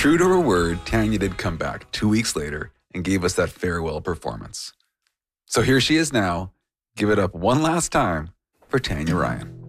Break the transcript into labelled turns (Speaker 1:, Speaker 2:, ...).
Speaker 1: true to her word, Tanya did come back 2 weeks later and gave us that farewell performance. So here she is now. Give it up one last time for Tanya Ryan.